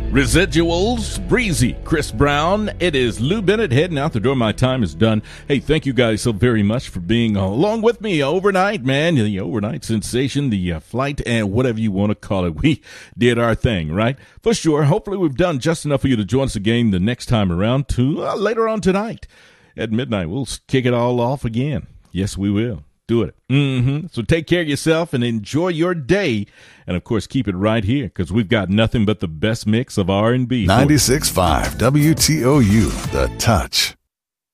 Residuals, Breezy, Chris Brown. It is Lou Bennett heading out the door. My time is done. Hey, thank you guys so very much for being along with me overnight, man. The overnight sensation, the flight, and whatever you want to call it. We did our thing, right? For sure. Hopefully we've done just enough for you to join us again the next time around to later on tonight. At midnight, we'll kick it all off again. Yes, we will. Do it. So take care of yourself and enjoy your day. And, of course, keep it right here because we've got nothing but the best mix of R&B. 96.5 WTOU, The Touch.